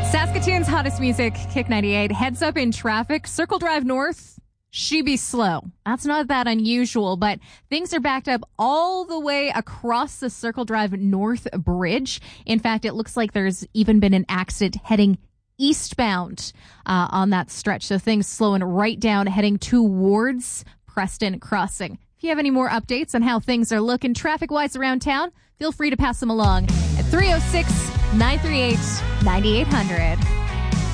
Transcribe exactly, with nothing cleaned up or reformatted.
Saskatoon's hottest music, Kick ninety-eight. Heads up in traffic. Circle Drive North, she be slow. That's not that unusual, but things are backed up all the way across the Circle Drive North Bridge. In fact, it looks like there's even been an accident heading eastbound uh, on that stretch. So things slowing right down, heading towards Preston Crossing. If you have any more updates on how things are looking traffic-wise around town, feel free to pass them along at three oh six, nine three eight, nine eight hundred.